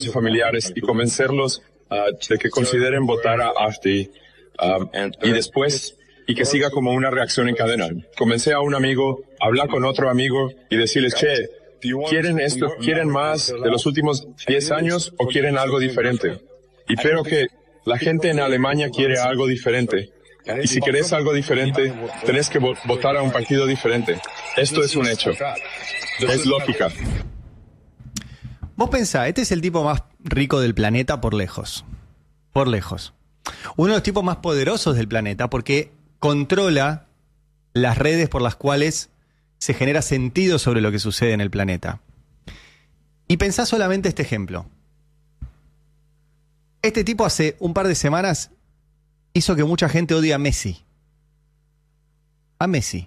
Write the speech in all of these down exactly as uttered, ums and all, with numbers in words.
y familiares y convencerlos uh, de que consideren votar a AfD um, y después y que siga como una reacción en cadena. Convencer a un amigo, hablar con otro amigo y decirles, che, ¿quieren esto? ¿Quieren más de los últimos diez años o quieren algo diferente? Y creo que la gente en Alemania quiere algo diferente. Y si querés algo diferente, tenés que vo- votar a un partido diferente. Esto es un hecho. Es lógica. Vos pensá, este es el tipo más rico del planeta por lejos. Por lejos. Uno de los tipos más poderosos del planeta porque controla las redes por las cuales se genera sentido sobre lo que sucede en el planeta. Y pensá solamente este ejemplo. Este tipo hace un par de semanas hizo que mucha gente odie a Messi. A Messi.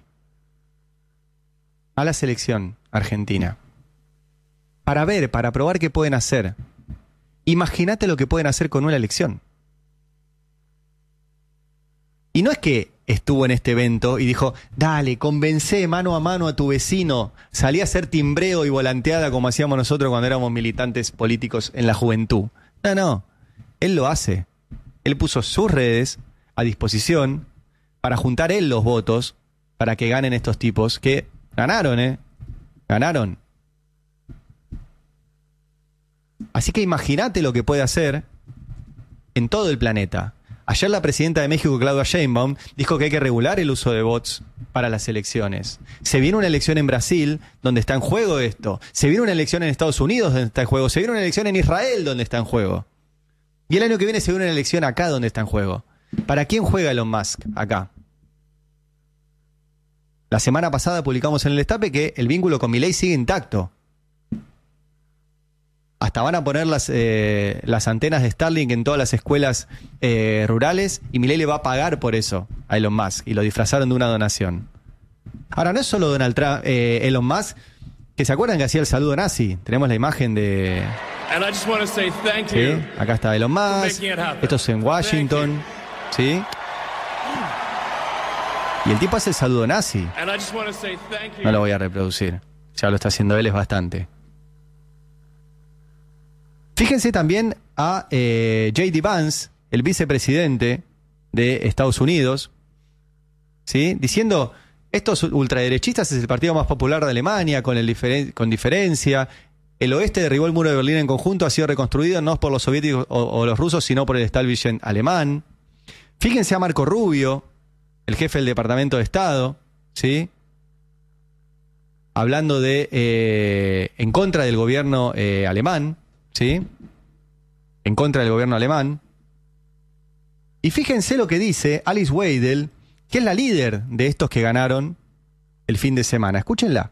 A la selección argentina. Para ver, para probar qué pueden hacer. Imagínate lo que pueden hacer con una elección. Y no es que estuvo en este evento y dijo, dale, convencé mano a mano a tu vecino, salí a hacer timbreo y volanteada como hacíamos nosotros cuando éramos militantes políticos en la juventud. No, no, él lo hace. Él puso sus redes a disposición para juntar él los votos para que ganen estos tipos que ganaron, ¿eh? Ganaron. Así que imagínate lo que puede hacer en todo el planeta. Ayer la presidenta de México, Claudia Sheinbaum, dijo que hay que regular el uso de bots para las elecciones. Se viene una elección en Brasil donde está en juego esto. Se viene una elección en Estados Unidos donde está en juego. Se viene una elección en Israel donde está en juego. Y el año que viene se viene una elección acá donde está en juego. ¿Para quién juega Elon Musk acá? La semana pasada publicamos en el Destape que el vínculo con Milei sigue intacto. Hasta van a poner las, eh, las antenas de Starlink en todas las escuelas eh, rurales y Milei le va a pagar por eso a Elon Musk y lo disfrazaron de una donación. Ahora, no es solo Donald Trump, eh, Elon Musk, que se acuerdan que hacía el saludo nazi. Tenemos la imagen de... ¿Sí? Acá está Elon Musk, esto es en Washington, ¿sí? Y el tipo hace el saludo nazi. No lo voy a reproducir, ya lo está haciendo él, es bastante. Fíjense también a eh, J D Vance, el vicepresidente de Estados Unidos, ¿sí? Diciendo, estos ultraderechistas es el partido más popular de Alemania, con, el diferen- con diferencia. El oeste derribó el muro de Berlín en conjunto, ha sido reconstruido no por los soviéticos o, o los rusos, sino por el establishment alemán. Fíjense a Marco Rubio, el jefe del Departamento de Estado, ¿sí? Hablando de eh, en contra del gobierno eh, alemán, ¿sí? En contra del gobierno alemán. Y fíjense lo que dice Alice Weidel, que es la líder de estos que ganaron el fin de semana. Escúchenla.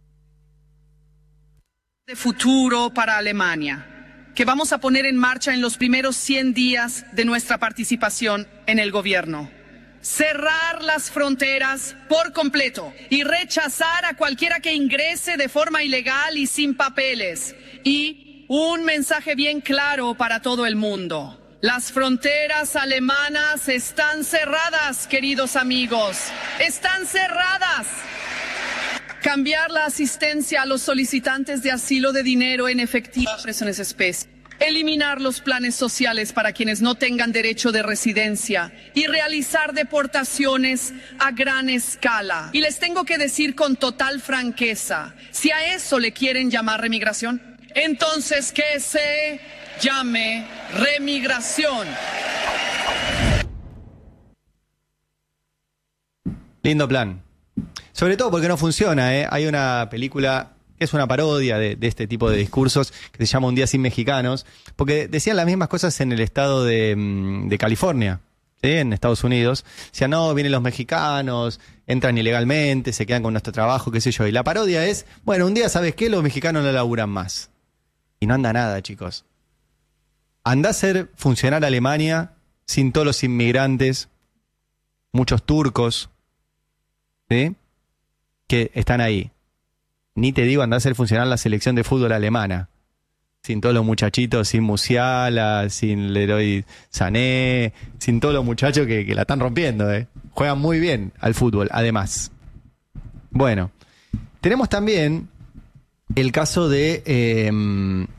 De futuro para Alemania, que vamos a poner en marcha en los primeros cien días de nuestra participación en el gobierno. Cerrar las fronteras por completo y rechazar a cualquiera que ingrese de forma ilegal y sin papeles. Y un mensaje bien claro para todo el mundo. Las fronteras alemanas están cerradas, queridos amigos. Están cerradas. Cambiar la asistencia a los solicitantes de asilo de dinero en efectivo, presiones especie. Eliminar los planes sociales para quienes no tengan derecho de residencia y realizar deportaciones a gran escala. Y les tengo que decir con total franqueza, si a eso le quieren llamar remigración, entonces que se llame remigración. Lindo plan. Sobre todo porque no funciona, ¿eh? Hay una película que es una parodia de, de este tipo de discursos que se llama Un día sin mexicanos, porque decían las mismas cosas en el estado de, de California, ¿sí? En Estados Unidos. Decían, no, vienen los mexicanos, entran ilegalmente, se quedan con nuestro trabajo, qué sé yo. Y la parodia es, bueno, un día, ¿sabes qué? Los mexicanos no laburan más. Y no anda nada, chicos. Anda a hacer funcionar Alemania sin todos los inmigrantes, muchos turcos, ¿sí? Que están ahí. Ni te digo andar a hacer funcionar la selección de fútbol alemana. Sin todos los muchachitos, sin Musiala, sin Leroy Sané, sin todos los muchachos que, que la están rompiendo, ¿eh? Juegan muy bien al fútbol, además. Bueno, tenemos también el caso de eh,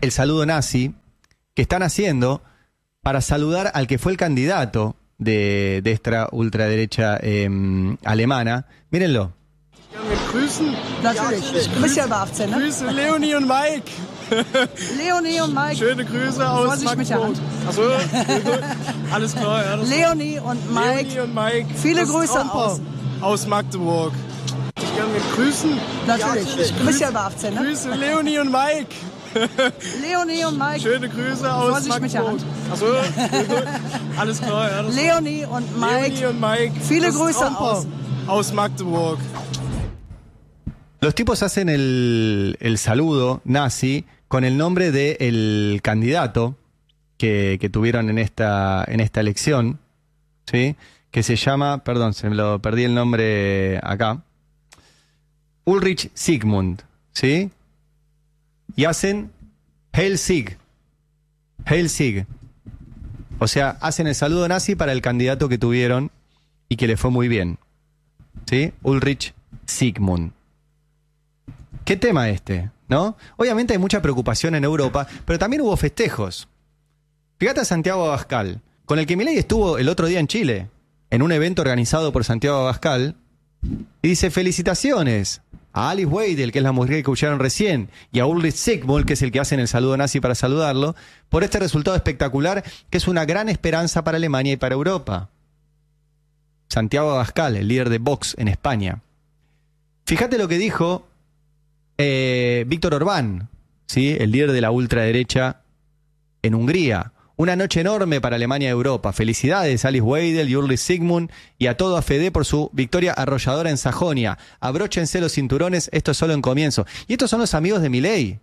el saludo nazi que están haciendo para saludar al que fue el candidato de, de esta ultraderecha eh, alemana. Mírenlo. Grüßen. Natürlich. Ich Du bist ja über achtzehn, ne? grüße Leonie und Mike. Leonie und Mike. Schöne Grüße aus Vorsicht mit der Magdeburg. Hand. Achso, alles klar. Ja, das Leonie und Mike. Leonie und Mike. Viele das Grüße Traumpaar aus- aus Magdeburg. Ich kann mit grüßen. Natürlich. Ich Du bist ja grüße- über achtzehn, ne? Grüße Leonie und Mike. Leonie und Mike. Schöne Grüße aus Vorsicht mit der Magdeburg. Hand. Achso, alles klar. Ja, das Leonie und Mike. Leonie und Mike. Viele das Grüße Traumpaar aus- aus Magdeburg. Los tipos hacen el, el saludo nazi con el nombre del candidato que, que tuvieron en esta, en esta elección, ¿sí? Que se llama, perdón, se me lo perdí el nombre acá, Ulrich Sigmund, ¿sí? Y hacen Heil Sieg, Heil Sieg. O sea, hacen el saludo nazi para el candidato que tuvieron y que le fue muy bien, ¿sí? Ulrich Sigmund. ¿Qué tema este? ¿No? Obviamente hay mucha preocupación en Europa, pero también hubo festejos. Fíjate a Santiago Abascal, con el que Milei estuvo el otro día en Chile, en un evento organizado por Santiago Abascal, y dice felicitaciones a Alice Weidel, que es la mujer que escucharon recién, y a Ulrich Sigmund, que es el que hacen el saludo nazi para saludarlo, por este resultado espectacular, que es una gran esperanza para Alemania y para Europa. Santiago Abascal, el líder de Vox en España. Fíjate lo que dijo Eh, Víctor Orbán, ¿sí? El líder de la ultraderecha en Hungría. Una noche enorme para Alemania y Europa. Felicidades a Alice Weidel y Ulrich Sigmund y a todo A F D por su victoria arrolladora en Sajonia. Abróchense los cinturones, esto es solo en comienzo. Y estos son los amigos de Milei.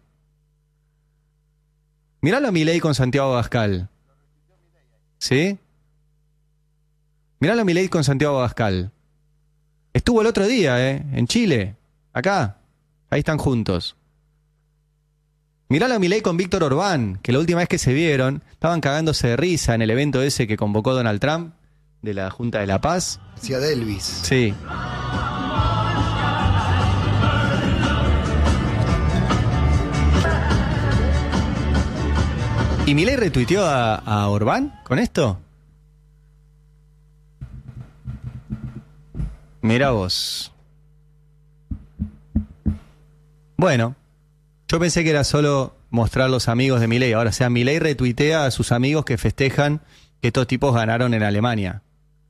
Miralo a Milei con Santiago Abascal. ¿Sí? Miralo a Milei con Santiago Abascal. Estuvo el otro día, ¿eh? En Chile. Acá. Ahí están juntos. Miralo a Milei con Víctor Orbán, que la última vez que se vieron, estaban cagándose de risa en el evento ese que convocó Donald Trump, de la Junta de la Paz. Decía de Elvis. Sí. ¿Y Milei retuiteó a, a Orbán con esto? Mira vos. Bueno, yo pensé que era solo mostrar los amigos de Milei. Ahora, o sea, Milei retuitea a sus amigos que festejan que estos tipos ganaron en Alemania.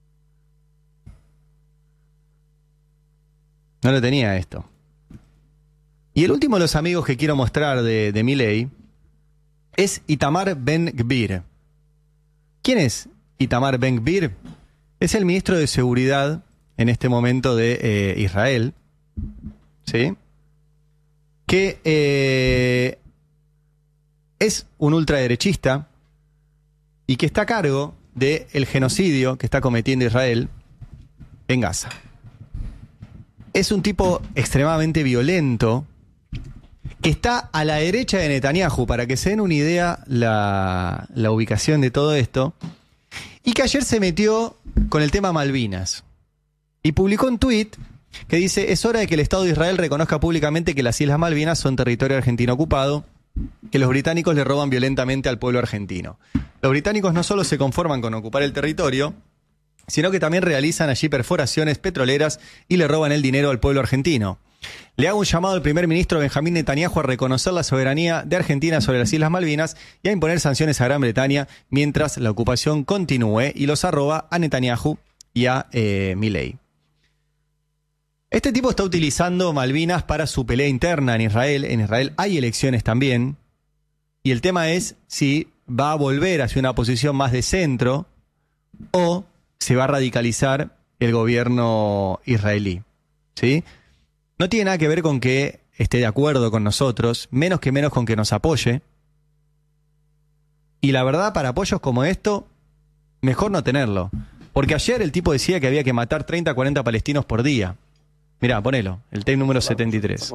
No lo tenía esto. Y el último de los amigos que quiero mostrar de, de Milei es Itamar Ben-Gvir. ¿Quién es Itamar Ben-Gvir? Es el ministro de Seguridad en este momento de eh, Israel. ¿Sí? Que eh, es un ultraderechista y que está a cargo del genocidio que está cometiendo Israel en Gaza. Es un tipo extremadamente violento que está a la derecha de Netanyahu, para que se den una idea la, la ubicación de todo esto, y que ayer se metió con el tema Malvinas y publicó un tuit que dice: es hora de que el Estado de Israel reconozca públicamente que las Islas Malvinas son territorio argentino ocupado, que los británicos le roban violentamente al pueblo argentino. Los británicos no solo se conforman con ocupar el territorio, sino que también realizan allí perforaciones petroleras y le roban el dinero al pueblo argentino. Le hago un llamado al primer ministro Benjamín Netanyahu a reconocer la soberanía de Argentina sobre las Islas Malvinas y a imponer sanciones a Gran Bretaña mientras la ocupación continúe, y los arroba a Netanyahu y a eh, Milei. Este tipo está utilizando Malvinas para su pelea interna en Israel. En Israel hay elecciones también. Y el tema es si va a volver hacia una posición más de centro o se va a radicalizar el gobierno israelí. ¿Sí? No tiene nada que ver con que esté de acuerdo con nosotros, menos que menos con que nos apoye. Y la verdad, para apoyos como esto, mejor no tenerlo. Porque ayer el tipo decía que había que matar treinta a cuarenta palestinos por día. Mirá, ponelo, el tape número setenta y tres.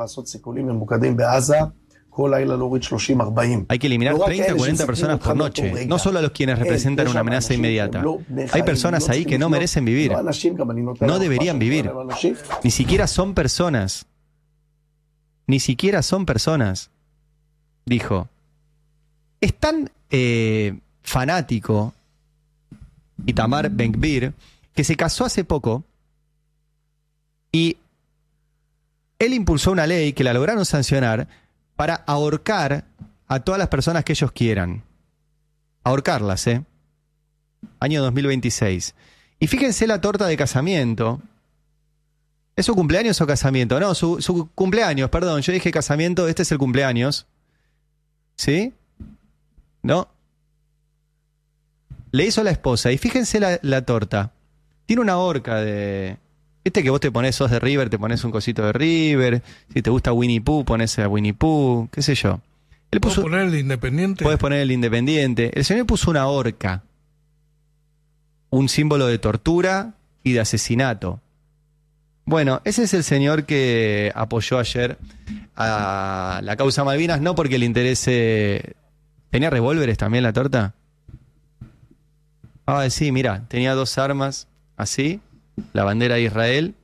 Hay que eliminar treinta a cuarenta personas por noche, no solo a los quienes representan una amenaza inmediata. Hay personas ahí que no merecen vivir, no deberían vivir, ni siquiera son personas, ni siquiera son personas, dijo. Es tan eh, fanático Itamar Ben-Gvir que se casó hace poco y él impulsó una ley que la lograron sancionar para ahorcar a todas las personas que ellos quieran. Ahorcarlas, ¿eh? Año dos mil veintiséis. Y fíjense la torta de casamiento. ¿Es su cumpleaños o casamiento? No, su, su cumpleaños, perdón. Yo dije casamiento, este es el cumpleaños. ¿Sí? ¿No? Le hizo a la esposa. Y fíjense la, la torta. Tiene una horca de... Viste que vos te pones, sos de River, te pones un cosito de River. Si te gusta Winnie Pooh, pones a Winnie Pooh. ¿Qué sé yo? Él puso, ¿Puedo poner el Independiente? Puedes poner el Independiente. El señor puso una horca. Un símbolo de tortura y de asesinato. Bueno, ese es el señor que apoyó ayer a la causa Malvinas, no porque le interese... ¿Tenía revólveres también la torta? Ah, sí, mira, tenía dos armas así, la bandera de Israel,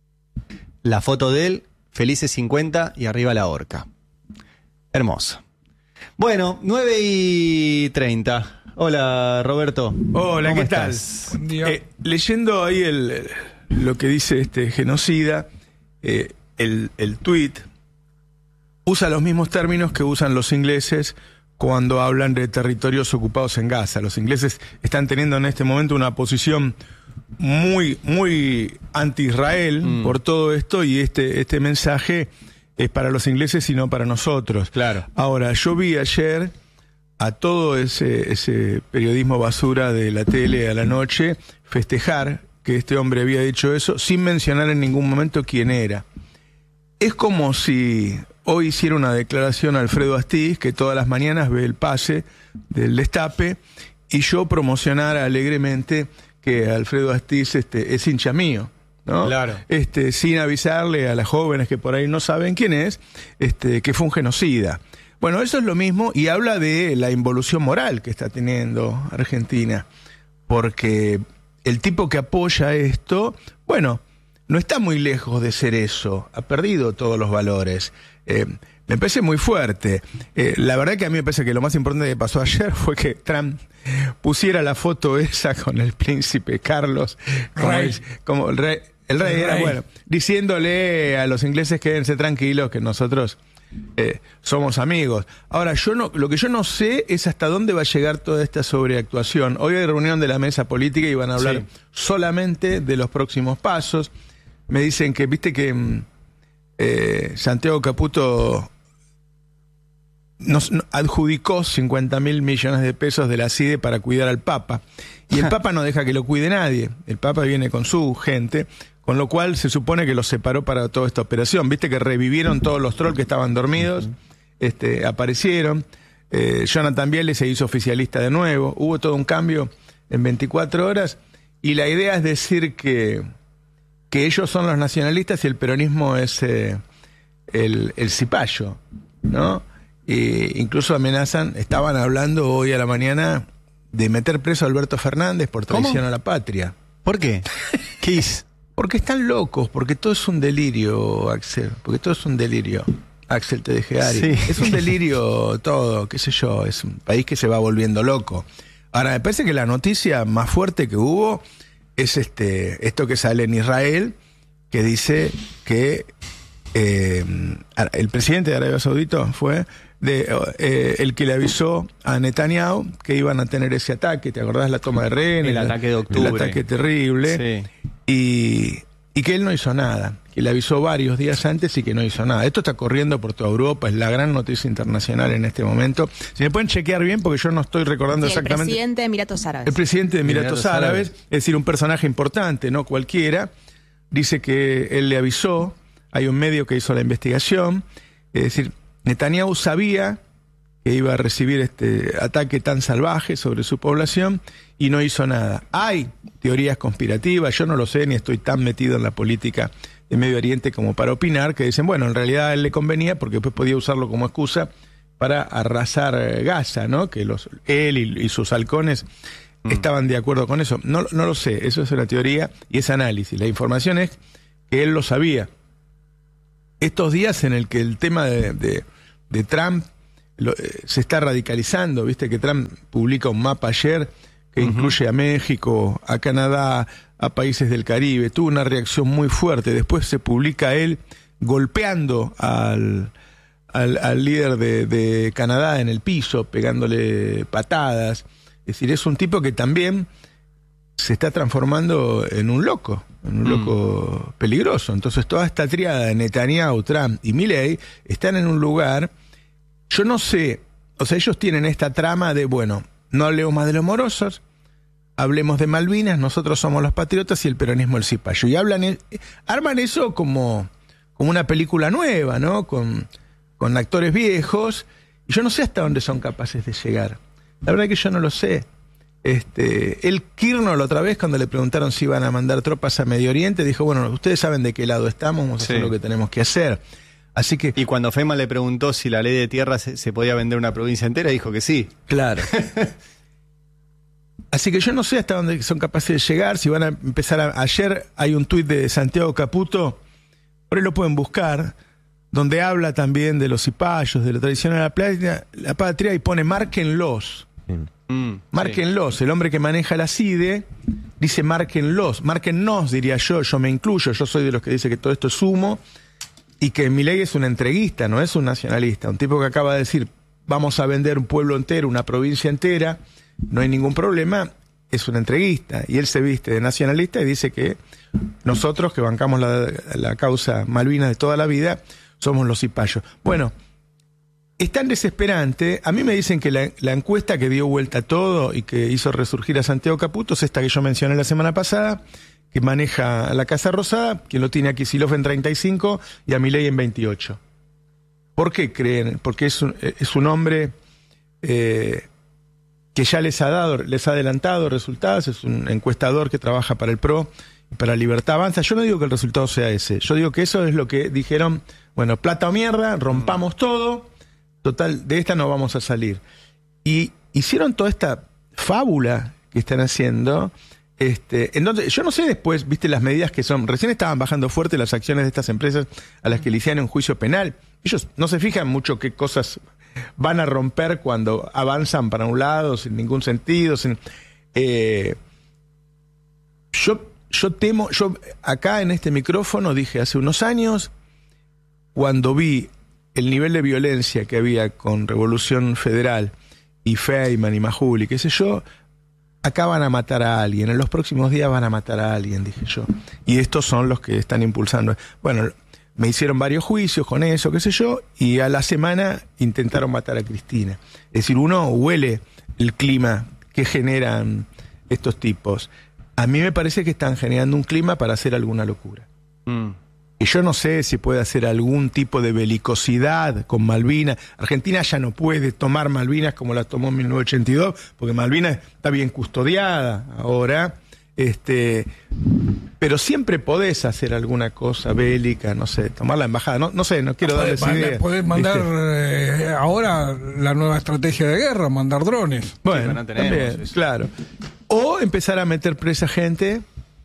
la foto de él, felices cincuenta y arriba la horca. Hermoso. Bueno, nueve y treinta. Hola, Roberto. Hola, ¿Cómo ¿qué tal? estás? Buen día. Eh, leyendo ahí el, lo que dice este genocida, eh, el, el tuit usa los mismos términos que usan los ingleses cuando hablan de territorios ocupados en Gaza. Los ingleses están teniendo en este momento una posición muy, muy anti-Israel mm. por todo esto, y este, este mensaje es para los ingleses y no para nosotros. Claro. Ahora, yo vi ayer a todo ese, ese periodismo basura de la tele a la noche festejar que este hombre había dicho eso sin mencionar en ningún momento quién era. Es como si hoy hiciera una declaración Alfredo Astiz, que todas las mañanas ve el pase del Destape, y yo promocionara alegremente que Alfredo Astiz este, es hincha mío, ¿no? Claro. Este, sin avisarle a las jóvenes que por ahí no saben quién es, este, que fue un genocida. Bueno, eso es lo mismo, y habla de la involución moral que está teniendo Argentina, porque el tipo que apoya esto, bueno, no está muy lejos de ser eso, ha perdido todos los valores. Eh, me parece muy fuerte. Eh, la verdad que a mí me parece que lo más importante que pasó ayer fue que Trump pusiera la foto esa con el príncipe Carlos, como, Rey. el, como el rey, el rey El era, rey. bueno, diciéndole a los ingleses quédense tranquilos que nosotros eh, somos amigos. Ahora, yo no, lo que yo no sé es hasta dónde va a llegar toda esta sobreactuación. Hoy hay reunión de la mesa política y van a hablar Sí. solamente de los próximos pasos. Me dicen que, viste que eh, Santiago Caputo nos, nos adjudicó cincuenta mil millones de pesos de la C I D E para cuidar al Papa. Y el Papa no deja que lo cuide nadie. El Papa viene con su gente, con lo cual se supone que los separó para toda esta operación. Viste que revivieron todos los trolls que estaban dormidos, este, aparecieron. Eh, Jonathan Viale se hizo oficialista de nuevo. Hubo todo un cambio en veinticuatro horas. Y la idea es decir que... que ellos son los nacionalistas y el peronismo es eh, el, el cipayo, ¿no? E incluso amenazan, estaban hablando hoy a la mañana de meter preso a Alberto Fernández por traición ¿Cómo? a la patria. ¿Por qué? ¿Qué hizo? Porque están locos, porque todo es un delirio, Axel, porque todo es un delirio. Axel, te dejé, Ari. Sí. Es un delirio todo, qué sé yo, es un país que se va volviendo loco. Ahora, me parece que la noticia más fuerte que hubo es este esto que sale en Israel, que dice que eh, el presidente de Arabia Saudita fue de, eh, el que le avisó a Netanyahu que iban a tener ese ataque. ¿Te acordás la toma de rehenes? El ataque de octubre. El ataque terrible. Sí. Y, y que él no hizo nada, que le avisó varios días antes y que no hizo nada. Esto está corriendo por toda Europa, es la gran noticia internacional en este momento. Si me pueden chequear bien, porque yo no estoy recordando Sí, el exactamente. presidente de Emiratos Árabes. El presidente de Emiratos, Emiratos Árabes, Árabes. es decir, un personaje importante, no cualquiera, dice que él le avisó, hay un medio que hizo la investigación, es decir, Netanyahu sabía que iba a recibir este ataque tan salvaje sobre su población y no hizo nada. Hay teorías conspirativas, yo no lo sé, ni estoy tan metido en la política de Medio Oriente como para opinar, que dicen, bueno, en realidad a él le convenía porque después podía usarlo como excusa para arrasar Gaza, ¿no? Que los él y, y sus halcones mm. estaban de acuerdo con eso. No, no lo sé, eso es una teoría y es análisis. La información es que él lo sabía. Estos días en el que el tema de, de, de Trump lo, eh, se está radicalizando. Viste que Trump publica un mapa ayer que uh-huh. incluye a México, a Canadá, a países del Caribe. Tuvo una reacción muy fuerte. Después se publica él golpeando al, al, al líder de, de Canadá en el piso, pegándole patadas. Es decir, es un tipo que también se está transformando en un loco, en un mm. loco peligroso. Entonces toda esta triada de Netanyahu, Trump y Milei están en un lugar, yo no sé, o sea, ellos tienen esta trama de, bueno, no hablemos más de los morosos, hablemos de Malvinas, nosotros somos los patriotas y el peronismo el cipayo. Y hablan, arman eso como, como una película nueva, ¿no? Con, con actores viejos, y yo no sé hasta dónde son capaces de llegar. La verdad que yo no lo sé. Este, el Kirchner la otra vez, cuando le preguntaron si iban a mandar tropas a Medio Oriente, dijo, bueno, ustedes saben de qué lado estamos, vamos a sí. hacer lo que tenemos que hacer. Así que, y cuando Feynman le preguntó si la ley de tierra se, se podía vender una provincia entera, dijo que sí. Claro. Así que yo no sé hasta dónde son capaces de llegar, si van a empezar a... Ayer hay un tuit de Santiago Caputo, por ahí lo pueden buscar, donde habla también de los cipayos, de la tradición de la patria, la patria y pone márquenlos. Mm, márquenlos, sí. El hombre que maneja la C I D E dice márquenlos, márquennos, diría yo, yo me incluyo, yo soy de los que dice que todo esto es humo y que Milei es un entreguista, no es un nacionalista, un tipo que acaba de decir vamos a vender un pueblo entero, una provincia entera, no hay ningún problema, es un entreguista y él se viste de nacionalista y dice que nosotros que bancamos la, la causa Malvinas de toda la vida somos los cipayos. Bueno, es tan desesperante. A mí me dicen que la, la encuesta que dio vuelta a todo y que hizo resurgir a Santiago Caputo es esta que yo mencioné la semana pasada, que maneja la Casa Rosada, quien lo tiene a Kicillof en treinta y cinco y a Milei en veintiocho. ¿Por qué creen? Porque es un, es un hombre eh, que ya les ha dado, les ha adelantado resultados, es un encuestador que trabaja para el P R O y para Libertad Avanza. Yo no digo que el resultado sea ese, yo digo que eso es lo que dijeron, bueno, plata o mierda, rompamos todo, total, de esta no vamos a salir. Y hicieron toda esta fábula que están haciendo, este, entonces, yo no sé después, viste las medidas que son, recién estaban bajando fuerte las acciones de estas empresas a las que le hicieron un juicio penal. Ellos no se fijan mucho qué cosas van a romper cuando avanzan para un lado, sin ningún sentido. Sin, eh, yo, yo temo, yo acá en este micrófono dije hace unos años, cuando vi el nivel de violencia que había con Revolución Federal y Feynman y Majul y qué sé yo, acá van a matar a alguien, en los próximos días van a matar a alguien, dije yo. Y estos son los que están impulsando. Bueno, me hicieron varios juicios con eso, qué sé yo, y a la semana intentaron matar a Cristina. Es decir, uno huele el clima que generan estos tipos. A mí me parece que están generando un clima para hacer alguna locura. Mm. Y yo no sé si puede hacer algún tipo de belicosidad con Malvinas. Argentina ya no puede tomar Malvinas como la tomó en mil novecientos ochenta y dos, porque Malvinas está bien custodiada ahora. Este, pero siempre podés hacer alguna cosa bélica, no sé, tomar la embajada, no, no sé, no quiero darles ideas. Podés mandar eh, ahora la nueva estrategia de guerra, mandar drones. Bueno, sí, no tenemos también, eso. Claro. O empezar a meter presa gente,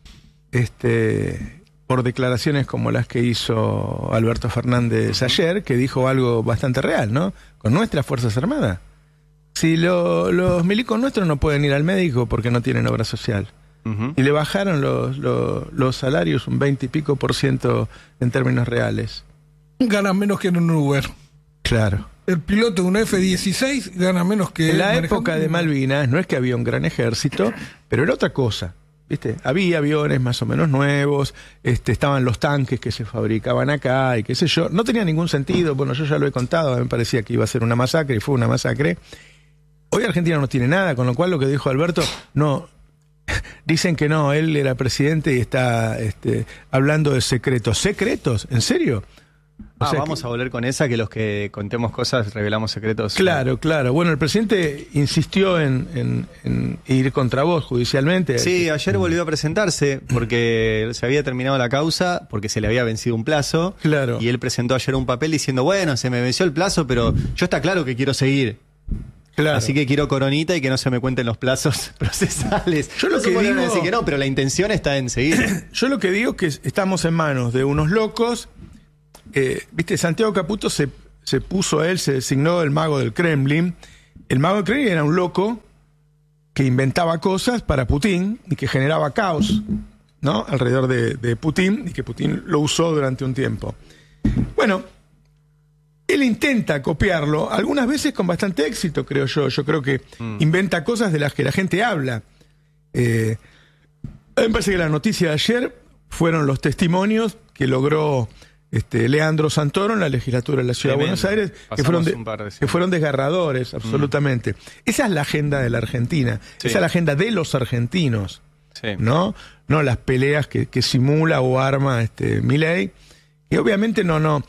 este... por declaraciones como las que hizo Alberto Fernández ayer, que dijo algo bastante real, ¿no? Con nuestras Fuerzas Armadas. Si lo, los milicos nuestros no pueden ir al médico porque no tienen obra social. Uh-huh. Y le bajaron los, los, los salarios un veinte y pico por ciento en términos reales. Ganan menos que en un Uber. Claro. El piloto de un F dieciséis gana menos que... En la época de Malvinas no es que había un gran ejército, pero era otra cosa. ¿Viste? Había aviones más o menos nuevos, este, estaban los tanques que se fabricaban acá y qué sé yo. No tenía ningún sentido, bueno, yo ya lo he contado, a mí me parecía que iba a ser una masacre y fue una masacre. Hoy Argentina no tiene nada, con lo cual lo que dijo Alberto, no, dicen que no, él era presidente y está este, hablando de secretos. ¿Secretos? ¿En serio? O ah, sea, vamos que... a volver con esa, que los que contemos cosas revelamos secretos. Claro, claro. Bueno, el presidente insistió en, en, en ir contra vos judicialmente. Sí, ayer volvió a presentarse porque se había terminado la causa, porque se le había vencido un plazo. Claro. Y él presentó ayer un papel diciendo, bueno, se me venció el plazo, pero yo está claro que quiero seguir. Claro. Así que quiero coronita y que no se me cuenten los plazos procesales. Yo lo no que digo... decir que no, pero la intención está en seguir. Yo lo que digo es que estamos en manos de unos locos. Eh, Viste, Santiago Caputo se, se puso a él, se designó el mago del Kremlin. El mago del Kremlin era un loco que inventaba cosas para Putin y que generaba caos, ¿no? Alrededor de, de Putin, y que Putin lo usó durante un tiempo. Bueno, él intenta copiarlo, algunas veces con bastante éxito, creo yo. Yo creo que mm. inventa cosas de las que la gente habla. Eh, a mí me parece que la noticia de ayer fueron los testimonios que logró este, Leandro Santoro en la legislatura de la Ciudad Tremendo. de Buenos Aires, que fueron, de, de que fueron desgarradores, absolutamente. Mm. Esa es la agenda de la Argentina, sí. Esa es la agenda de los argentinos, sí. ¿no? No las peleas que, que simula o arma este, Milei, que obviamente no, no,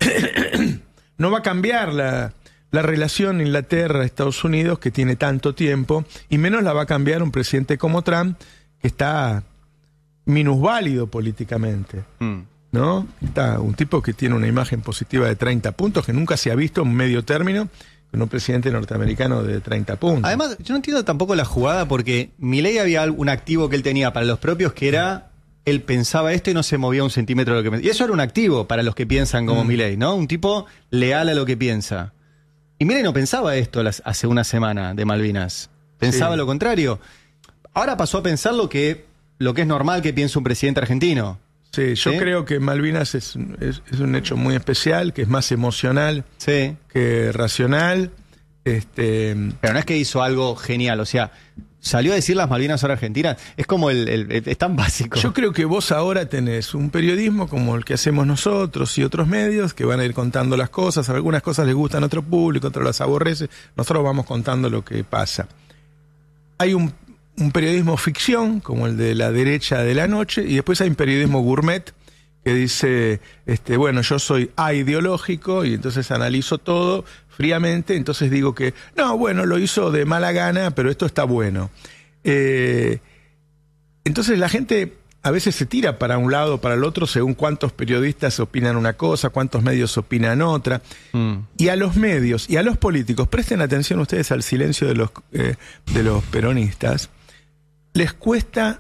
no va a cambiar la, la relación Inglaterra-Estados Unidos, que tiene tanto tiempo, y menos la va a cambiar un presidente como Trump, que está minusválido políticamente, mm. ¿no? Está un tipo que tiene una imagen positiva de treinta puntos, que nunca se ha visto en medio término con un presidente norteamericano de treinta puntos. Además, yo no entiendo tampoco la jugada, porque Milei había un activo que él tenía para los propios, que era, él pensaba esto y no se movía un centímetro de lo que pensaba. Y eso era un activo para los que piensan como mm. Milei, ¿no? Un tipo leal a lo que piensa. Y Milei no pensaba esto las, hace una semana de Malvinas. Pensaba sí. lo contrario. Ahora pasó a pensar lo que, lo que es normal que piense un presidente argentino. Sí, yo ¿Sí? creo que Malvinas es, es, es un hecho muy especial, que es más emocional sí. que racional. Este... Pero no es que hizo algo genial, o sea, salió a decir las Malvinas son argentinas, es como el, el, el es tan básico. Yo creo que vos ahora tenés un periodismo como el que hacemos nosotros y otros medios que van a ir contando las cosas, algunas cosas les gustan a otro público, otras las aborrece, nosotros vamos contando lo que pasa. Hay un un periodismo ficción, como el de la derecha de la noche, y después hay un periodismo gourmet que dice, este, bueno, yo soy aideológico y entonces analizo todo fríamente, entonces digo que, no, bueno, lo hizo de mala gana, pero esto está bueno. Eh, entonces la gente a veces se tira para un lado o para el otro según cuántos periodistas opinan una cosa, cuántos medios opinan otra. Mm. Y a los medios y a los políticos, presten atención ustedes al silencio de los, eh, de los peronistas, les cuesta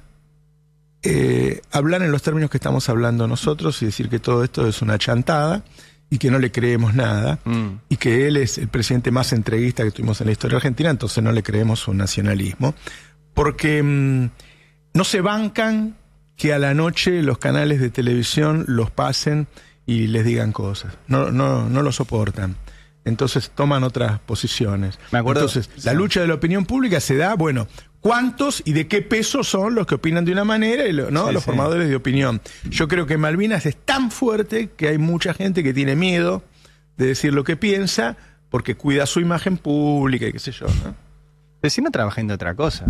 eh, hablar en los términos que estamos hablando nosotros y decir que todo esto es una chantada y que no le creemos nada mm. y que él es el presidente más entreguista que tuvimos en la historia argentina, entonces no le creemos su nacionalismo, porque mm, no se bancan que a la noche los canales de televisión los pasen y les digan cosas, no, no, no lo soportan. Entonces toman otras posiciones. Me acuerdo, Entonces, sí. la lucha de la opinión pública se da, bueno, ¿cuántos y de qué peso son los que opinan de una manera y lo, ¿no? Sí, los sí. formadores de opinión? Yo creo que Malvinas es tan fuerte que hay mucha gente que tiene miedo de decir lo que piensa porque cuida su imagen pública y qué sé yo, ¿no? Pero si no trabajan de otra cosa.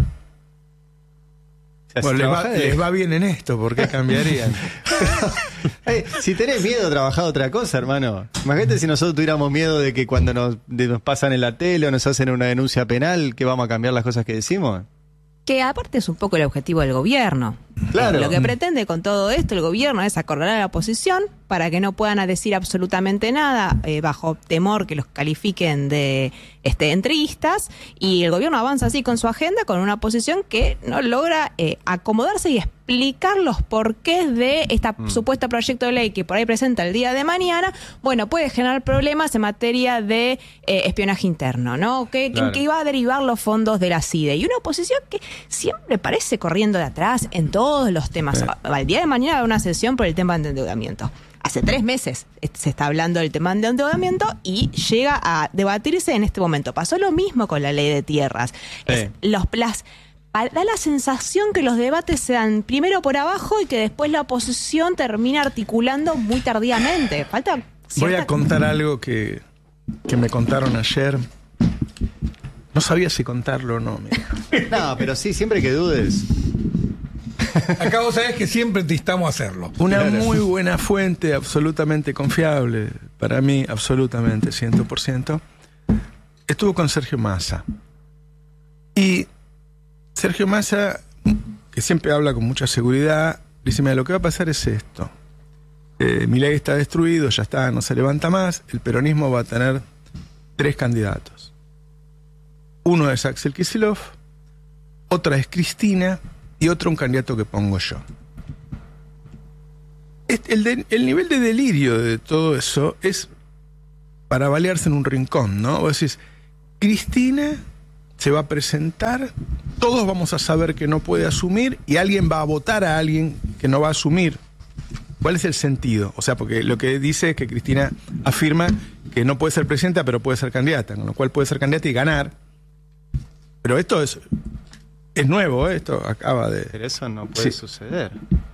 Bueno, les va, de... les va bien en esto, ¿por qué cambiarían? Hey, si tenés miedo de trabajar otra cosa, hermano. Imagínate si nosotros tuviéramos miedo de que cuando nos, de, nos pasan en la tele o nos hacen una denuncia penal, que vamos a cambiar las cosas que decimos. Que aparte es un poco el objetivo del gobierno. Claro. Lo que pretende con todo esto el gobierno es acorralar a la oposición para que no puedan decir absolutamente nada eh, bajo temor que los califiquen de este, entreguistas, y el gobierno avanza así con su agenda con una oposición que no logra eh, acomodarse y explicar los porqués de este mm. supuesto proyecto de ley que por ahí presenta el día de mañana. Bueno, puede generar problemas en materia de eh, espionaje interno, ¿no? Que, claro. que, que va a derivar los fondos de la C I D E. Y una oposición que siempre parece corriendo de atrás en todos los temas. Sí. Al día de mañana va a haber una sesión por el tema de endeudamiento. Hace tres meses se está hablando del tema de endeudamiento y llega a debatirse en este momento. Pasó lo mismo con la ley de tierras. Sí. Es, los las, da la sensación que los debates se dan primero por abajo y que después la oposición termina articulando muy tardíamente. Falta cierta... Voy a contar algo que, que me contaron ayer. No sabía si contarlo o no. No, pero sí, siempre que dudes. Acá vos sabés que siempre te instamos a hacerlo. Una claro. muy buena fuente, absolutamente confiable, para mí, absolutamente, cien por ciento, estuvo con Sergio Massa. Y Sergio Massa, que siempre habla con mucha seguridad, dice, mira, lo que va a pasar es esto. Eh, Milei está destruido, ya está, no se levanta más, el peronismo va a tener tres candidatos. Uno es Axel Kicillof, otra es Cristina, y otro un candidato que pongo yo. El, de, el nivel de delirio de todo eso es para balearse en un rincón, ¿no? Vos decís, Cristina se va a presentar, todos vamos a saber que no puede asumir y alguien va a votar a alguien que no va a asumir. ¿Cuál es el sentido? O sea, porque lo que dice es que Cristina afirma que no puede ser presidenta, pero puede ser candidata, con lo cual puede ser candidata y ganar. Pero esto es, es nuevo, ¿eh? Esto acaba de... Pero eso no puede sí. suceder.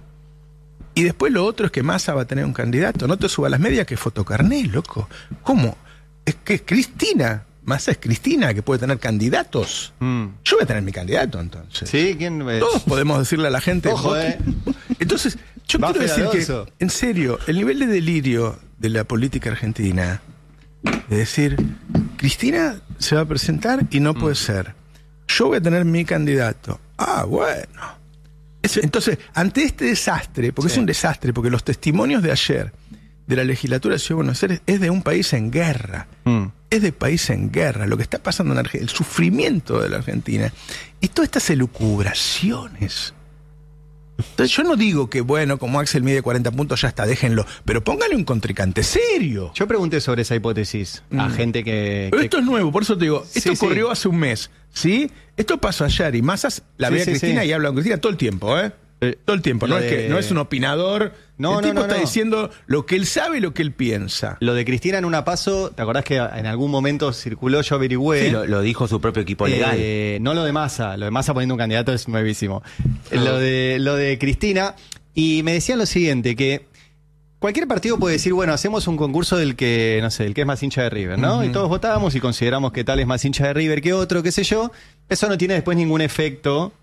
Y después lo otro es que Massa va a tener un candidato. No te suba a las medias que es fotocarné, loco. ¿Cómo? Es que es Cristina. Massa es Cristina, que puede tener candidatos. Mm. Yo voy a tener mi candidato, entonces. ¿Sí? ¿Quién es? Todos podemos decirle a la gente... Ojo, eh. Entonces, yo quiero decir que, en serio, el nivel de delirio de la política argentina, de decir, Cristina se va a presentar y no mm. puede ser. Yo voy a tener mi candidato. Ah, bueno... Entonces, ante este desastre, porque sí. es un desastre, porque los testimonios de ayer de la legislatura de Ciudad de Buenos Aires es de un país en guerra, mm. es de país en guerra, lo que está pasando en Argentina, el sufrimiento de la Argentina, y todas estas elucubraciones. Entonces yo no digo que, bueno, como Axel mide cuarenta puntos, ya está, déjenlo, pero póngale un contrincante serio. Yo pregunté sobre esa hipótesis mm. a gente que... Pero que... esto es nuevo, por eso te digo, esto sí, ocurrió sí. hace un mes, ¿sí? Esto pasó ayer y Massa la sí, ve a sí, Cristina sí. y habla con Cristina todo el tiempo, ¿eh? Eh, todo el tiempo, no de... es que no es un opinador. No, el no, tipo no, está no. diciendo lo que él sabe y lo que él piensa. Lo de Cristina en una paso, ¿te acordás que en algún momento circuló? Yo averigüé. Sí, lo, lo dijo su propio equipo legal. Eh, no lo de Massa, lo de Massa poniendo un candidato es nuevísimo. No. Lo de lo de Cristina, y me decían lo siguiente, que cualquier partido puede decir, bueno, hacemos un concurso del que, no sé, del que es más hincha de River, ¿no? Uh-huh. Y todos votamos y consideramos que tal es más hincha de River que otro, qué sé yo. Eso no tiene después ningún efecto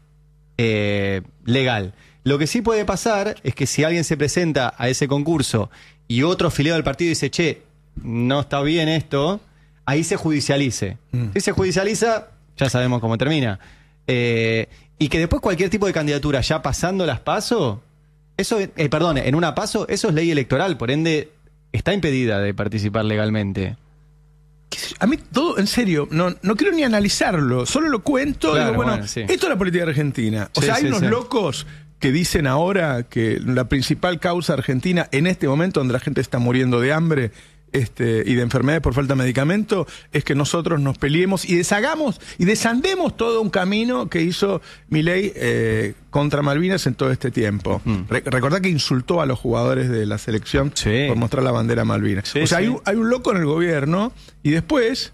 eh, legal. Lo que sí puede pasar es que si alguien se presenta a ese concurso y otro afiliado del partido dice, che, no está bien esto, ahí se judicialice. Mm. Si se judicializa, ya sabemos cómo termina. Eh, y que después cualquier tipo de candidatura, ya pasando las PASO, eso, eh, perdón, en una PASO, eso es ley electoral, por ende, está impedida de participar legalmente. A mí todo, en serio, no, no quiero ni analizarlo, solo lo cuento. Claro, digo, bueno, bueno sí. esto es la política argentina. O sí, sea, hay sí, unos sí. locos que dicen ahora que la principal causa argentina en este momento donde la gente está muriendo de hambre este, y de enfermedades por falta de medicamento es que nosotros nos peleemos y deshagamos y desandemos todo un camino que hizo Milei eh, contra Malvinas en todo este tiempo. Mm. Re recordá que insultó a los jugadores de la selección sí. por mostrar la bandera Malvinas. Sí, o sea, sí. hay, un, hay un loco en el gobierno y después...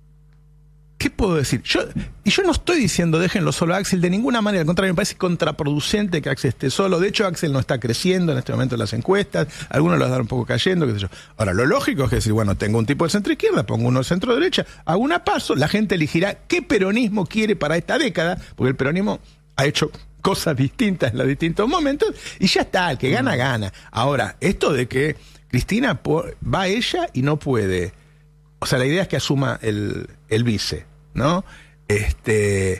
¿Qué puedo decir? Yo, y yo no estoy diciendo déjenlo solo a Axel de ninguna manera, al contrario, me parece contraproducente que Axel esté solo. De hecho, Axel no está creciendo en este momento en las encuestas, algunos los dan un poco cayendo, qué sé yo. Ahora, lo lógico es que decir, bueno, tengo un tipo de centro izquierda, pongo uno de centro derecha, hago una paso, la gente elegirá qué peronismo quiere para esta década, porque el peronismo ha hecho cosas distintas en los distintos momentos, y ya está, el que gana, gana. Ahora, esto de que Cristina va a ella y no puede, o sea, la idea es que asuma el, el vice, ¿no? Este...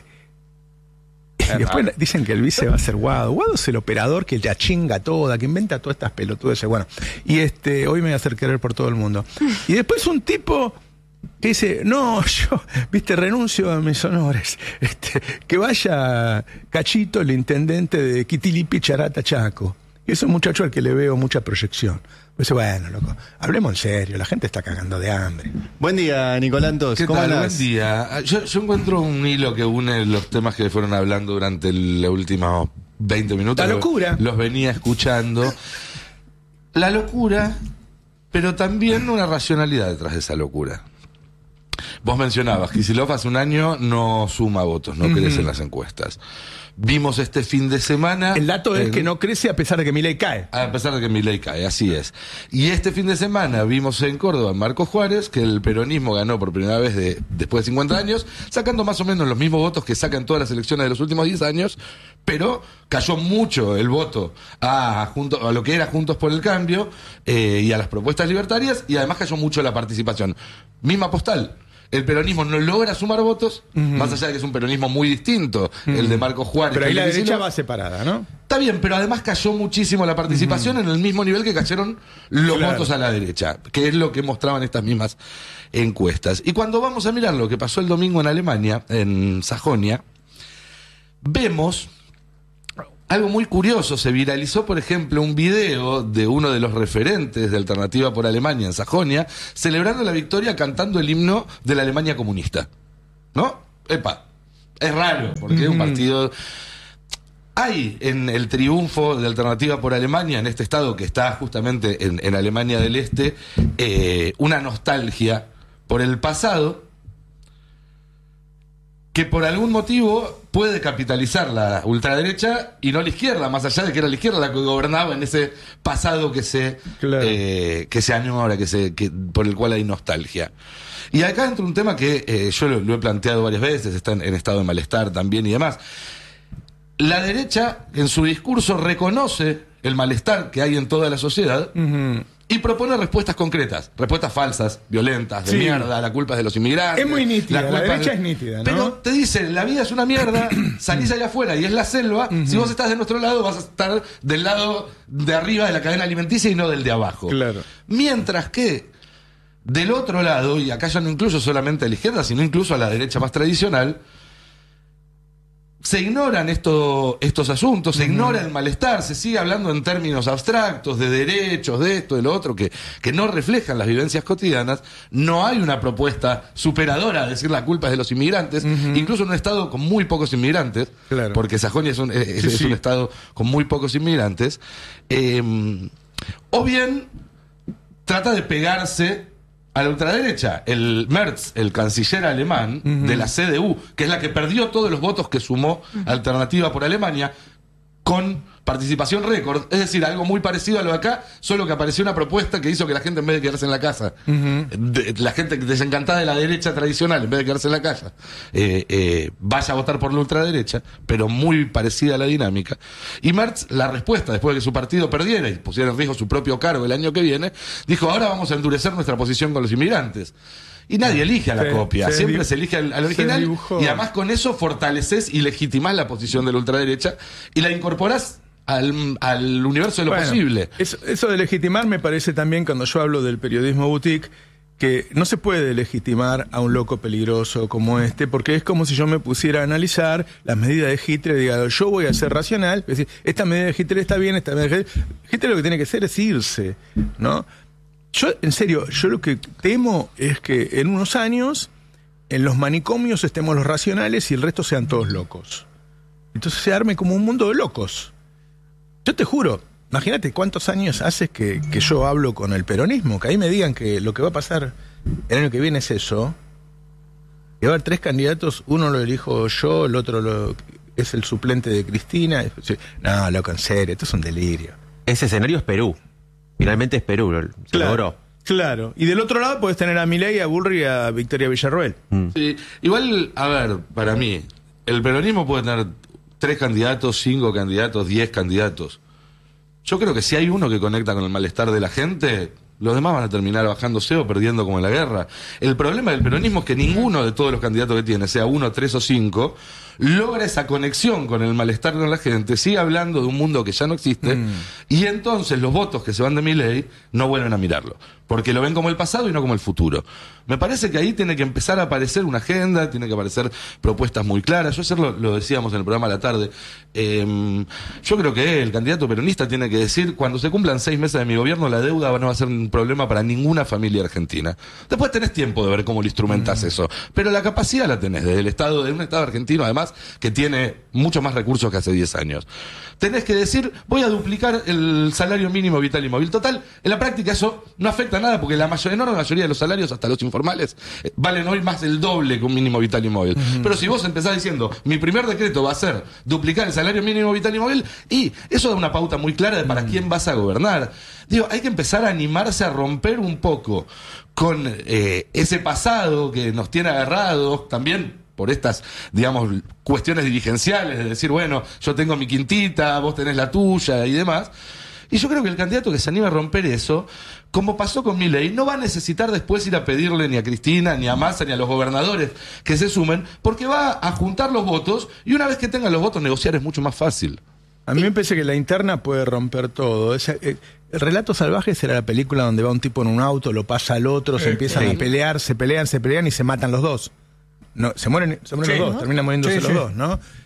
Y después dicen que el vice va a ser Guado. Guado es el operador que ya chinga toda, que inventa todas estas pelotudes. Bueno, y este, hoy me voy a hacer querer por todo el mundo. Y después un tipo que dice, no, yo, viste, renuncio a mis honores. Este, que vaya Cachito, el intendente de Quitilipi, Charata, Chaco. Y es un muchacho al que le veo mucha proyección. Pues bueno, loco, hablemos en serio, la gente está cagando de hambre. Buen día, Nicolantos. ¿Qué ¿Cómo tal? andás? Buen día. Yo, yo encuentro un hilo que une los temas que fueron hablando durante los últimos veinte minutos. La locura. Los, los venía escuchando. La locura, pero también una racionalidad detrás de esa locura. Vos mencionabas que Kicillof hace un año no suma votos, no uh-huh. crece en las encuestas. Vimos este fin de semana... El dato es eh, que no crece a pesar de que Milei cae. A pesar de que Milei cae, así es. Y este fin de semana vimos en Córdoba, en Marcos Juárez, que el peronismo ganó por primera vez de, después de cincuenta años, sacando más o menos los mismos votos que sacan todas las elecciones de los últimos diez años, pero cayó mucho el voto a, junto, a lo que era Juntos por el Cambio eh, y a las propuestas libertarias, y además cayó mucho la participación. Misma postal. El peronismo no logra sumar votos, uh-huh. más allá de que es un peronismo muy distinto, uh-huh. el de Marcos Juárez. Pero ahí la derecha Kicillof. va separada, ¿no? Está bien, pero además cayó muchísimo la participación uh-huh. en el mismo nivel que cayeron los claro. votos a la derecha, que es lo que mostraban estas mismas encuestas. Y cuando vamos a mirar lo que pasó el domingo en Alemania, en Sajonia, vemos algo muy curioso, se viralizó, por ejemplo, un video de uno de los referentes de Alternativa por Alemania en Sajonia, celebrando la victoria cantando el himno de la Alemania comunista. ¿No? Epa, es raro, porque mm. es un partido... Hay en el triunfo de Alternativa por Alemania, en este estado que está justamente en, en Alemania del Este, eh, una nostalgia por el pasado que por algún motivo puede capitalizar la ultraderecha y no la izquierda, más allá de que era la izquierda la que gobernaba en ese pasado que se claro. eh, que se añora, que se, que, por el cual hay nostalgia. Y acá entra un tema que eh, yo lo, lo he planteado varias veces, está en, en estado de malestar también y demás. La derecha, en su discurso, reconoce el malestar que hay en toda la sociedad uh-huh. y propone respuestas concretas, respuestas falsas, violentas, de sí. mierda, la culpa es de los inmigrantes. Es muy nítida, la, la derecha de... es nítida, ¿no? Pero te dice, la vida es una mierda, salís allá afuera y es la selva, uh-huh. si vos estás de nuestro lado vas a estar del lado de arriba de la cadena alimenticia y no del de abajo. Claro. Mientras que del otro lado, y acá ya no incluyo solamente a la izquierda, sino incluso a la derecha más tradicional, se ignoran esto, estos asuntos, se uh-huh. ignora el malestar, se sigue hablando en términos abstractos, de derechos, de esto, de lo otro, que, que no reflejan las vivencias cotidianas. No hay una propuesta superadora de decir la culpa es de los inmigrantes, uh-huh. incluso en un estado con muy pocos inmigrantes, claro. porque Sajonia es un, es, sí, es sí. un estado con muy pocos inmigrantes, eh, o bien trata de pegarse a la ultraderecha. El Merz, el canciller alemán uh-huh. de la C D U, que es la que perdió todos los votos que sumó uh-huh. Alternativa por Alemania, con participación récord, es decir, algo muy parecido a lo de acá, solo que apareció una propuesta que hizo que la gente, en vez de quedarse en la casa, uh-huh. de, la gente desencantada de la derecha tradicional, en vez de quedarse en la casa, eh, eh, vaya a votar por la ultraderecha, pero muy parecida a la dinámica. Y Merz, la respuesta, después de que su partido perdiera y pusiera en riesgo su propio cargo el año que viene, dijo, ahora vamos a endurecer nuestra posición con los inmigrantes. Y nadie elige a la se, copia, se siempre dibu- se elige al, al original, y además con eso fortaleces y legitimás la posición de la ultraderecha y la incorporás al, al universo de lo bueno, posible. Eso, eso de legitimar me parece también, cuando yo hablo del periodismo boutique, que no se puede legitimar a un loco peligroso como este, porque es como si yo me pusiera a analizar las medidas de Hitler y diga, yo voy a ser racional, es decir, esta medida de Hitler está bien, esta medida de Hitler... Hitler lo que tiene que hacer es irse, ¿no? Yo, en serio, yo lo que temo es que en unos años en los manicomios estemos los racionales y el resto sean todos locos. Entonces se arme como un mundo de locos. Yo te juro, imagínate cuántos años hace que, que yo hablo con el peronismo, que ahí me digan que lo que va a pasar el año que viene es eso. Y va a haber tres candidatos, uno lo elijo yo, el otro lo, es el suplente de Cristina. No, loco, en serio, esto es un delirio. Ese escenario es Perú. Finalmente es Perú, se claro, logró. Claro, y del otro lado puedes tener a Milei, a Bullrich y a Victoria Villarroel. Mm. Sí, igual, a ver, para mí, el peronismo puede tener tres candidatos, cinco candidatos, diez candidatos. Yo creo que si hay uno que conecta con el malestar de la gente, los demás van a terminar bajándose o perdiendo como en la guerra. El problema del peronismo es que ninguno de todos los candidatos que tiene, sea uno, tres o cinco, logra esa conexión con el malestar de la gente, sigue hablando de un mundo que ya no existe, mm. y entonces los votos que se van de Milei no vuelven a mirarlo, porque lo ven como el pasado y no como el futuro. Me parece que ahí tiene que empezar a aparecer una agenda, tiene que aparecer propuestas muy claras. Yo ayer lo, lo decíamos en el programa a la tarde, eh, yo creo que el candidato peronista tiene que decir, cuando se cumplan seis meses de mi gobierno, la deuda no va a ser un problema para ninguna familia argentina. Después tenés tiempo de ver cómo lo instrumentás mm. eso, pero la capacidad la tenés, desde el Estado, de un Estado argentino además, que tiene mucho más recursos que hace diez años. Tenés que decir, voy a duplicar el salario mínimo vital y móvil. Total, en la práctica eso no afecta a nada, porque la mayor, enorme mayoría de los salarios, hasta los informales, eh, valen hoy más del doble que un mínimo vital y móvil. Uh-huh. Pero si vos empezás diciendo, mi primer decreto va a ser duplicar el salario mínimo vital y móvil, y eso da una pauta muy clara de para uh-huh. quién vas a gobernar. Digo, hay que empezar a animarse a romper un poco con eh, ese pasado que nos tiene agarrados, también por estas, digamos, cuestiones dirigenciales, de decir, bueno, yo tengo mi quintita, vos tenés la tuya y demás. Y yo creo que el candidato que se anime a romper eso, como pasó con Milei, no va a necesitar después ir a pedirle ni a Cristina, ni a Massa, ni a los gobernadores que se sumen, porque va a juntar los votos, y una vez que tengan los votos, negociar es mucho más fácil. A mí me parece que la interna puede romper todo. Esa, eh, el Relato Salvaje será la película donde va un tipo en un auto, lo pasa al otro, se empiezan sí. a pelear, se pelean, se pelean y se matan los dos. No, se mueren, se mueren sí, los dos, ¿no? terminan muriéndose sí, los sí. dos, ¿no?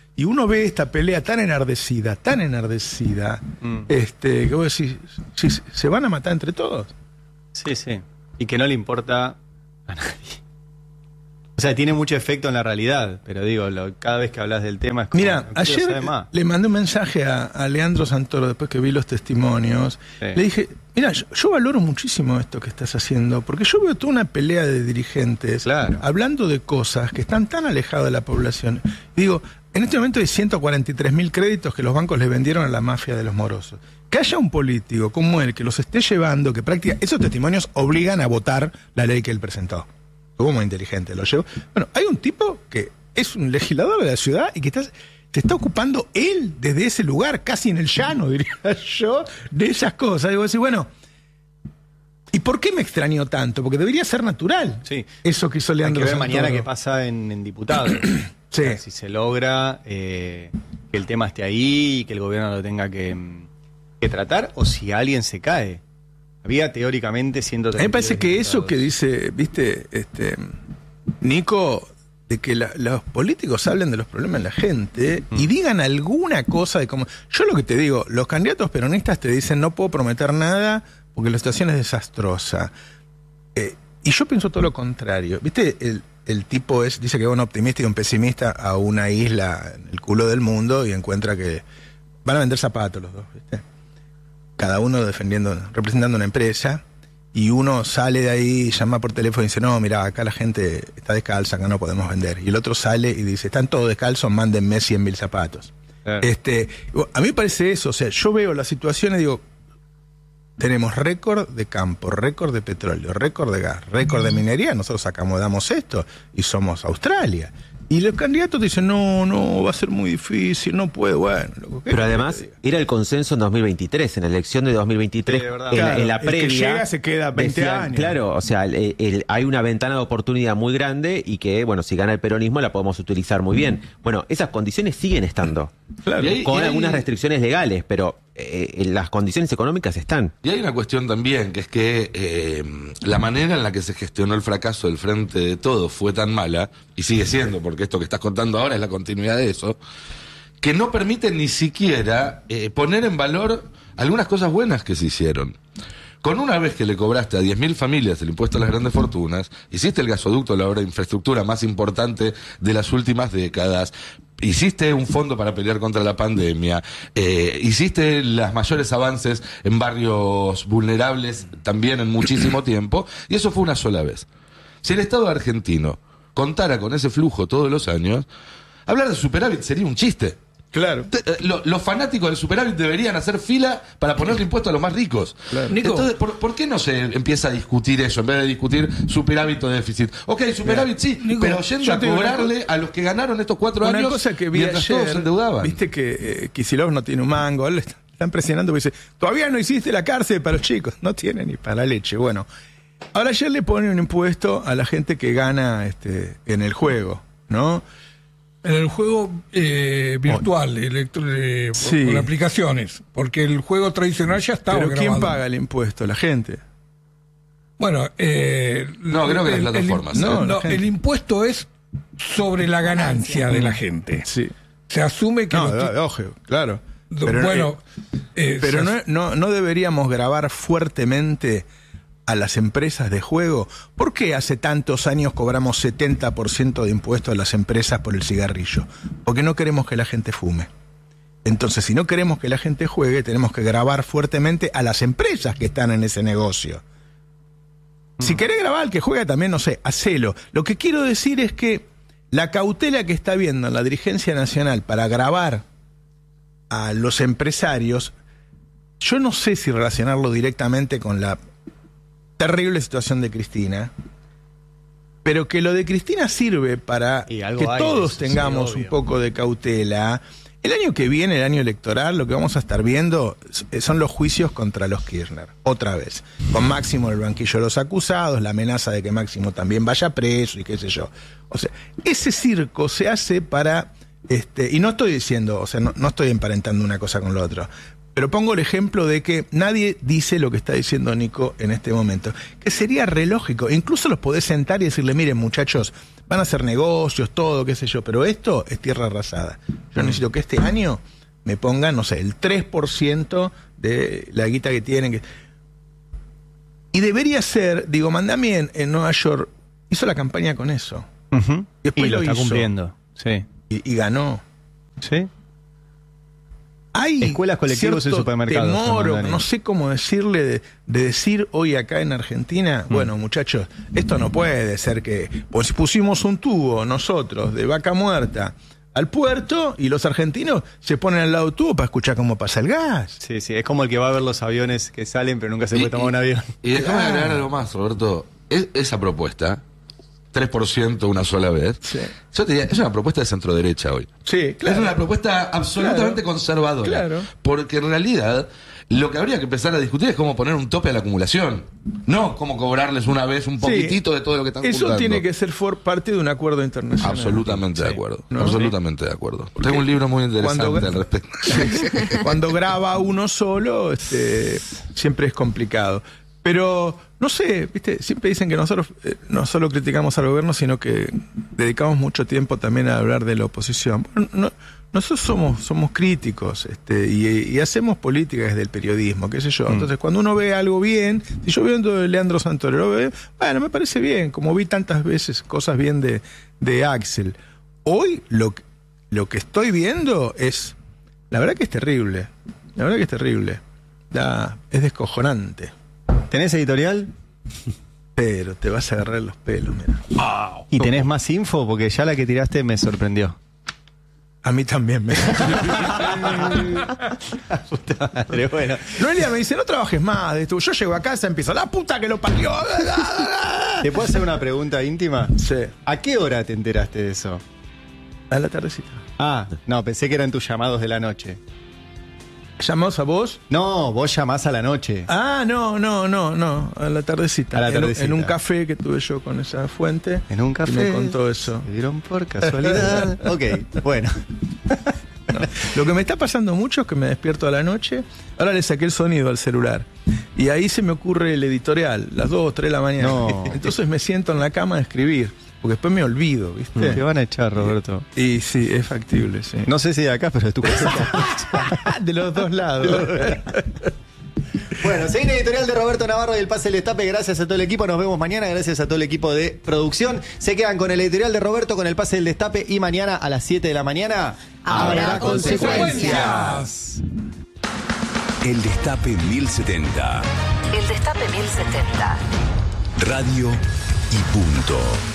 Y uno ve esta pelea tan enardecida, tan enardecida, mm. este, que vos decís, ¿sí, ¿se van a matar entre todos? Sí, sí. Y que no le importa a nadie. O sea, tiene mucho efecto en la realidad, pero digo, lo, cada vez que hablas del tema es como... Mira, no ayer le mandé un mensaje a, a Leandro Santoro después que vi los testimonios. Sí. Le dije, mira, yo, yo valoro muchísimo esto que estás haciendo, porque yo veo toda una pelea de dirigentes claro. hablando de cosas que están tan alejadas de la población. Y digo, en este momento hay ciento cuarenta y tres mil créditos que los bancos le vendieron a la mafia de los morosos. Que haya un político como él que los esté llevando, que prácticamente esos testimonios obligan a votar la ley que él presentó. Estuvo muy inteligente, lo llevó. Bueno, hay un tipo que es un legislador de la ciudad y que está, se está ocupando él desde ese lugar, casi en el llano, diría yo, de esas cosas. Digo, decir, bueno, ¿y por qué me extrañó tanto? Porque debería ser natural. Sí. Eso que hizo Leandro Hay que ver Santoro. mañana qué pasa en, en diputados. Sí. O sea, si se logra eh, que el tema esté ahí y que el gobierno lo tenga que, que tratar, o si alguien se cae. Había teóricamente ciento treinta. A mí me parece que eso que dice, viste, este Nico, de que la, los políticos hablen de los problemas de la gente mm. y digan alguna cosa de cómo... Yo lo que te digo, los candidatos peronistas te dicen no puedo prometer nada porque la situación es desastrosa. Eh, y yo pienso todo lo contrario. Viste, el, el tipo es dice que va un optimista y un pesimista a una isla en el culo del mundo y encuentra que van a vender zapatos los dos, ¿viste? Cada uno defendiendo, representando una empresa, y uno sale de ahí, llama por teléfono y dice, no, mira, acá la gente está descalza, acá no podemos vender. Y el otro sale y dice, están todos descalzos, mándenme cien mil zapatos. Eh. Este, a mí me parece eso, o sea, yo veo la situación y digo, tenemos récord de campo, récord de petróleo, récord de gas, récord de minería, nosotros acomodamos esto y somos Australia. Y los candidatos dicen, no, no, va a ser muy difícil, no puedo, bueno. Loco, pero además, era el consenso en dos mil veintitrés, en la elección de dos mil veintitrés, sí, en, claro, en la previa. El que llega se queda veinte decían, años. Claro, o sea, el, el, hay una ventana de oportunidad muy grande y que, bueno, si gana el peronismo la podemos utilizar muy bien. Bueno, esas condiciones siguen estando. Claro. Ahí, con ahí, algunas restricciones legales, pero eh, las condiciones económicas están. Y hay una cuestión también, que es que eh, la manera en la que se gestionó el fracaso del Frente de Todos fue tan mala, y sigue siendo, porque esto que estás contando ahora es la continuidad de eso, que no permite ni siquiera eh, poner en valor algunas cosas buenas que se hicieron. Con una vez que le cobraste a diez mil familias el impuesto a las grandes fortunas, hiciste el gasoducto, la obra de infraestructura más importante de las últimas décadas, hiciste un fondo para pelear contra la pandemia, eh, hiciste los mayores avances en barrios vulnerables también en muchísimo tiempo, y eso fue una sola vez. Si el Estado argentino contara con ese flujo todos los años, hablar de superávit sería un chiste. Claro. Los, los fanáticos del superávit deberían hacer fila para ponerle impuesto a los más ricos. Claro. Entonces, ¿por, ¿por qué no se empieza a discutir eso en vez de discutir superávit o déficit? Ok, superávit sí, Nico, pero yendo a cobrarle a los que ganaron estos cuatro una años cosa que vi mientras ayer, todos se endeudaban. Viste que eh, Kicillof no tiene un mango, él le están presionando porque dice, todavía no hiciste la cárcel para los chicos, no tiene ni para la leche. Bueno, ahora ayer le ponen un impuesto a la gente que gana este, en el juego, ¿no? En el juego eh, virtual, electro, eh, sí. con aplicaciones, porque el juego tradicional ya estaba ¿Pero grabado. quién paga el impuesto? ¿La gente? Bueno, eh, no, creo que el, las plataformas. El, ¿eh? no, no, el impuesto es sobre la ganancia de la gente. Sí. Se asume que... No, los ojo, claro. Pero, bueno, eh, eh, pero no, no, no deberíamos grabar fuertemente a las empresas de juego. ¿Por qué hace tantos años cobramos setenta por ciento de impuestos a las empresas por el cigarrillo? Porque no queremos que la gente fume. Entonces, si no queremos que la gente juegue, tenemos que grabar fuertemente a las empresas que están en ese negocio. Mm. Si querés grabar al que juega también, no sé, hacelo. Lo que quiero decir es que la cautela que está viendo en la dirigencia nacional para grabar a los empresarios, yo no sé si relacionarlo directamente con la terrible situación de Cristina, pero que lo de Cristina sirve para que todos eso, tengamos sí, un poco de cautela. El año que viene, el año electoral, lo que vamos a estar viendo son los juicios contra los Kirchner, otra vez, con Máximo en el banquillo de los acusados, la amenaza de que Máximo también vaya preso y qué sé yo. O sea, ese circo se hace para, este, y no estoy diciendo, o sea, no, no estoy emparentando una cosa con lo otro, pero pongo el ejemplo de que nadie dice lo que está diciendo Nico en este momento, que sería re lógico. Incluso los podés sentar y decirle, miren muchachos, van a hacer negocios, todo, qué sé yo, pero esto es tierra arrasada. Yo necesito que este año me pongan, no sé, el tres por ciento de la guita que tienen. Que... Y debería ser, digo, Mandami en, en Nueva York hizo la campaña con eso. Uh-huh. Y después y lo, lo está hizo. cumpliendo. Sí. Y, y ganó. Sí. Hay escuelas, colectivos y cierto supermercados. temor, Fernando, no sé cómo decirle, de, de decir hoy acá en Argentina, mm. bueno, muchachos, esto no puede ser que, pues si pusimos un tubo nosotros de Vaca Muerta al puerto y los argentinos se ponen al lado del tubo para escuchar cómo pasa el gas. Sí, sí, es como el que va a ver los aviones que salen pero nunca se Y- puede tomar y- un avión. Y déjame Claro. agregar algo más, Roberto. Es- esa propuesta, tres por ciento una sola vez, Sí. yo te diría, es una propuesta de centro derecha hoy. Sí, claro. Es una propuesta absolutamente Claro. conservadora. Claro. Porque en realidad lo que habría que empezar a discutir es cómo poner un tope a la acumulación. No cómo cobrarles una vez un poquitito Sí. de todo lo que están Eso juntando. tiene que ser for parte de un acuerdo internacional. Absolutamente de Sí. acuerdo. ¿No? Absolutamente de acuerdo. Tengo un libro muy interesante Cuando- al respecto. Cuando graba uno solo, este, siempre es complicado. Pero, no sé, viste, siempre dicen que nosotros eh, no solo criticamos al gobierno, sino que dedicamos mucho tiempo también a hablar de la oposición. Bueno, no- nosotros somos, somos críticos este, y, y hacemos política desde el periodismo, qué sé yo. Entonces, cuando uno ve algo bien, si yo veo de Leandro Santoro, lo veo, bueno, me parece bien, como vi tantas veces cosas bien de, de Axel. Hoy lo, que- lo que estoy viendo es, la verdad que es terrible, la verdad que es terrible, Da- es descojonante. ¿Tenés editorial? Pero te vas a agarrar los pelos, mira. ¿Y tenés más info? Porque ya la que tiraste me sorprendió. A mí también me. Puta madre, bueno. Noelia me dice, no trabajes más de esto. Yo llego a casa, empiezo, la puta que lo parió. ¿Te puedo hacer una pregunta íntima? Sí. ¿A qué hora te enteraste de eso? A la tardecita. Ah, no, pensé que eran tus llamados de la noche. ¿Llamamos a vos? No, vos llamás a la noche. Ah, no, no, no, no. A la tardecita. A la En un- tardecita. En, un café que tuve yo con esa fuente. En un café. Y me contó eso. ¿Se dieron por casualidad? Ok, bueno. Lo que me está pasando mucho es que me despierto a la noche. Ahora le saqué el sonido al celular. Y ahí se me ocurre el editorial, las dos, tres de la mañana. No. Entonces me siento en la cama a escribir. Porque después me olvido, ¿viste? Te van a echar, Roberto. Y sí, es factible, sí. No sé si de acá, pero de tu casa. De los dos lados. Bueno, seguí en editorial de Roberto Navarro y el Pase del Destape. Gracias a todo el equipo. Nos vemos mañana. Gracias a todo el equipo de producción. Se quedan con el editorial de Roberto, con el Pase del Destape. Y mañana a las siete de la mañana Habrá consecuencias. El Destape mil setenta. El Destape mil setenta. Radio y punto.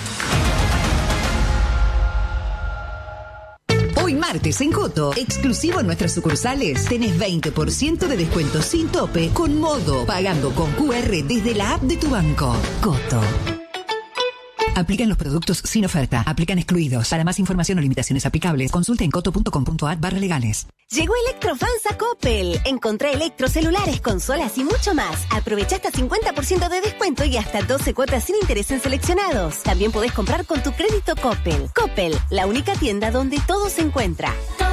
Hoy martes en Coto, exclusivo en nuestras sucursales, tenés veinte por ciento de descuento sin tope con Modo, pagando con Q R desde la app de tu banco. Coto. Aplican los productos sin oferta. Aplican excluidos. Para más información o limitaciones aplicables, consulta en coto punto com punto a r barra legales. Llegó Electrofans a Coppel. Encontré electrocelulares, consolas y mucho más. Aprovecha hasta cincuenta por ciento de descuento y hasta doce cuotas sin interés en seleccionados. También podés comprar con tu crédito Coppel. Coppel, la única tienda donde todo se encuentra.